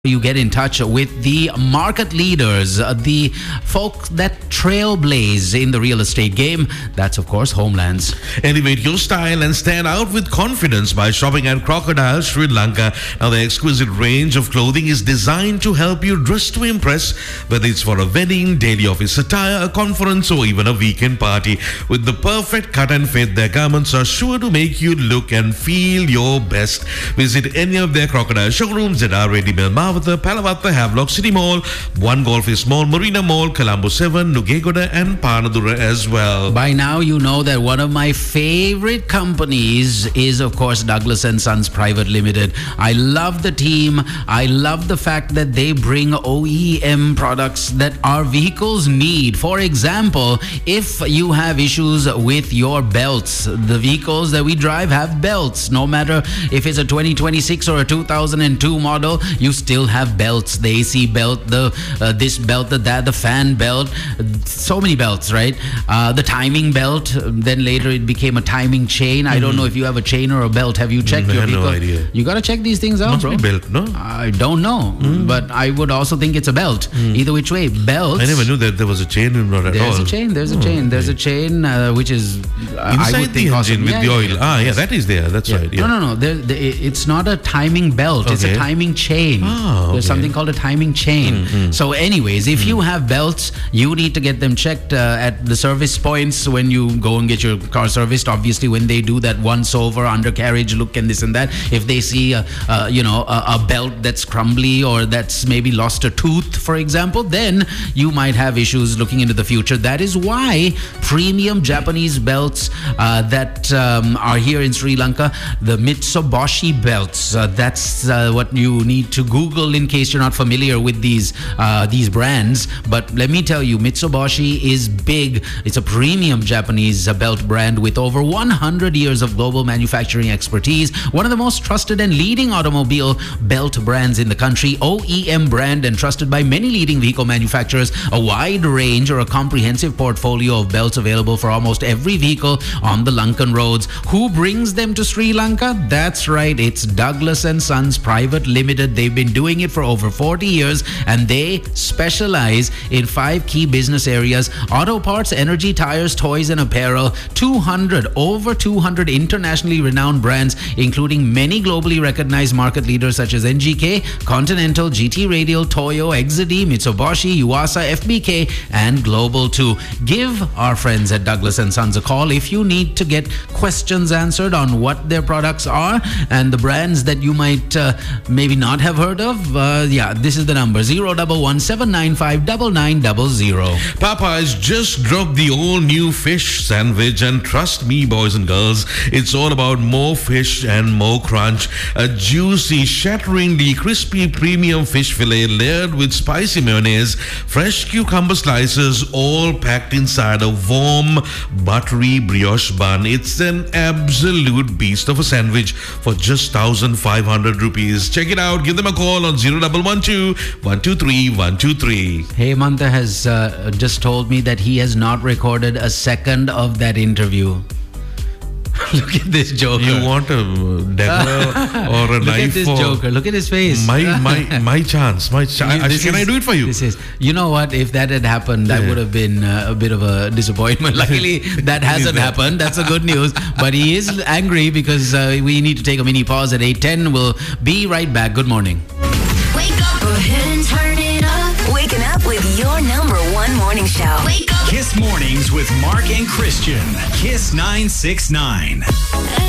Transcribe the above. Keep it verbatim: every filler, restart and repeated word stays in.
You get in touch with the market leaders, uh, the folk that trailblaze in the real estate game. That's, of course, Homelands. Elevate your style and stand out with confidence by shopping at Crocodile Sri Lanka. Now, the exquisite range of clothing is designed to help you dress to impress, whether it's for a wedding, daily office attire, a conference, or even a weekend party. With the perfect cut and fit, their garments are sure to make you look and feel your best. Visit any of their Crocodile showrooms that are ready Mel Palavatta, Havelock City Mall, One Golf Mall, Marina Mall, Colombo seven, Nugegoda and Panadura as well. By now, you know that one of my favorite companies is, of course, Douglas and Sons Private Limited. I love the team. I love the fact that they bring O E M products that our vehicles need. For example, if you have issues with your belts, the vehicles that we drive have belts. No matter if it's a twenty twenty-six or a two thousand two model, you still have belts. The A C belt, the uh, this belt, the that, the fan belt, so many belts, right? Uh, the timing belt. Then later it became a timing chain. I mm-hmm. don't know if you have a chain or a belt. Have you checked mm, your I have vehicle? No idea. You gotta check these things out, Must bro. Be belt, no? I don't know, mm. but I would also think it's a belt. Mm. Either which way, belts. I never knew that there was a chain in not at there's all. There's a chain. There's a oh, chain. There's okay. a chain uh, which is uh, inside I would the think engine awesome. with yeah, the oil. Yeah, ah, yeah, that is there. That's yeah. right. Yeah. No, no, no. There, there, it's not a timing belt. Okay. It's a timing chain. Oh, okay. There's something called a timing chain. Mm-hmm. So, anyways, if mm. you have belts, you need to get them checked uh, at the service points when you go and get your car serviced. Obviously, when they do that once over undercarriage look and this and that, if they see a, a you know a, a belt that's crumbly or that's maybe lost a tooth, for example, then you might have issues looking into the future. That is why premium Japanese belts uh, that um, are here in Sri Lanka, the Mitsubishi belts. Uh, that's uh, what you need to Google in case you're not familiar with these uh, these brands. But let me tell you, Mitsubishi is big. It's a premium Japanese uh, belt brand with over one hundred years of global manufacturing expertise. One of the most trusted and leading automobile belt brands in the country. O E M brand and trusted by many leading vehicle manufacturers. A wide range or a comprehensive portfolio of belts available for almost every vehicle on the Lankan roads. Who brings them to Sri Lanka? That's right, it's Douglas and Sons Private Limited. They've been doing it for over forty years and they specialize in five key business areas: auto parts, energy, tires, toys and apparel. two hundred, over two hundred internationally renowned brands, including many globally recognized market leaders such as N G K, Continental, G T Radial, Toyo, Exidi, Mitsubishi, Yuasa, F B K and Global two. Give our friends at Douglas and Sons a call if you need to get questions answered on what their products are and the brands that you might uh, maybe not have heard of. Uh, yeah, this is the number: zero one one seven nine five nine nine zero zero. Popeyes just dropped the all-new fish sandwich, and trust me, boys and girls, it's all about more fish and more crunch. A juicy, shatteringly crispy premium fish fillet layered with spicy mayonnaise, fresh cucumber slices, all packed inside a warm, buttery brioche bun. It's an absolute beast of a sandwich for just one thousand five hundred rupees. Check it out. Give them a call on zero one one two one two three one two three. Hey, Mantha has uh, just told me that he has not recorded a second of that interview. Look at this joker. You want a dagger or a Look knife? Look at this for joker. Look at his face. My my my chance. My chance. Can is, I do it for you? This is. You know what? If that had happened, that yeah. would have been uh, a bit of a disappointment. Luckily, that hasn't that? happened. That's a good news. But he is angry because uh, we need to take a mini pause at eight ten. We'll be right back. Good morning. Wake up. Go ahead and turn it up. Waking up with your number one morning show. Wake up. Kiss Mornings with Mark and Christian. Kiss nine six nine.